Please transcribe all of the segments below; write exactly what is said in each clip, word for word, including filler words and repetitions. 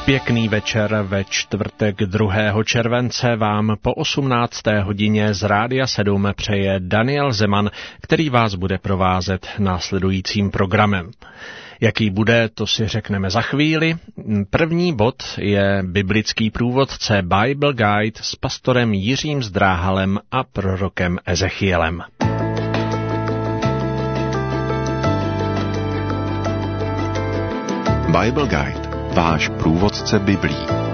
Pěkný večer ve čtvrtek druhého července vám po osmnácté hodině z Rádia sedm přeje Daniel Zeman, který vás bude provázet následujícím programem. Jaký bude, to si řekneme za chvíli. První bod je biblický průvodce Bible Guide s pastorem Jiřím Zdráhalem a prorokem Ezechielem. Bible Guide, váš průvodce Biblí.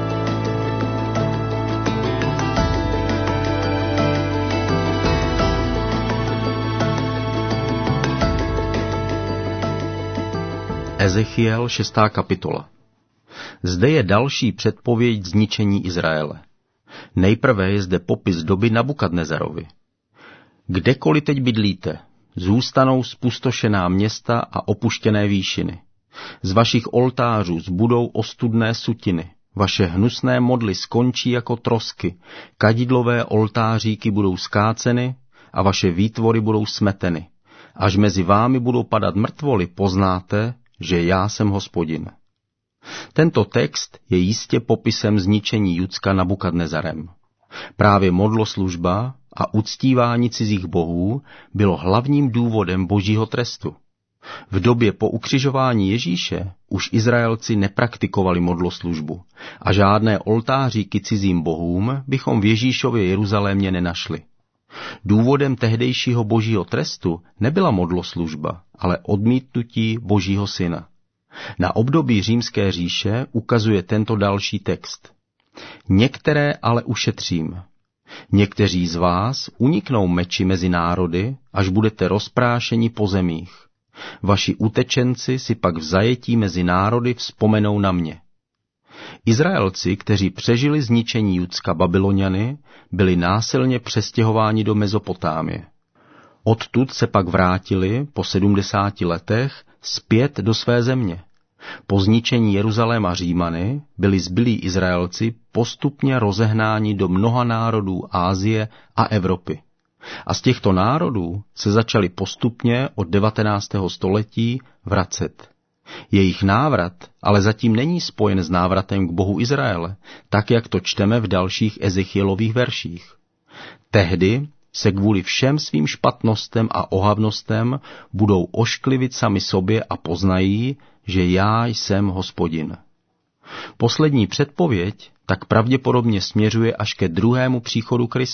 Ezechiel šestá kapitola. Zde je další předpověď zničení Izraele. Nejprve je zde popis doby Nabukadnezarovi. Kdekoliv teď bydlíte, zůstanou spustošená města a opuštěné výšiny. Z vašich oltářů zbudou ostudné sutiny, vaše hnusné modly skončí jako trosky, kadidlové oltáříky budou skáceny a vaše výtvory budou smeteny. Až mezi vámi budou padat mrtvoly, poznáte, že já jsem Hospodin. Tento text je jistě popisem zničení Judska Nabukadnezarem. Právě modloslužba a uctívání cizích bohů bylo hlavním důvodem božího trestu. V době po ukřižování Ježíše už Izraelci nepraktikovali modloslužbu a žádné oltáříky cizím bohům bychom v Ježíšově Jeruzalémě nenašli. Důvodem tehdejšího božího trestu nebyla modloslužba, ale odmítnutí božího syna. Na období římské říše ukazuje tento další text. Některé ale ušetřím. Někteří z vás uniknou meči mezi národy, až budete rozprášeni po zemích. Vaši utečenci si pak v zajetí mezi národy vzpomenou na mě. Izraelci, kteří přežili zničení Judska Babyloniany, byli násilně přestěhováni do Mezopotámie. Odtud se pak vrátili po sedmdesáti letech zpět do své země. Po zničení Jeruzaléma Římany byli zbylí Izraelci postupně rozehnáni do mnoha národů Asie a Evropy. A z těchto národů se začali postupně od devatenáctého století vracet. Jejich návrat ale zatím není spojen s návratem k Bohu Izraele, tak jak to čteme v dalších Ezechielových verších. Tehdy se kvůli všem svým špatnostem a ohavnostem budou ošklivit sami sobě a poznají, že já jsem Hospodin. Poslední předpověď tak pravděpodobně směřuje až ke druhému příchodu Krista.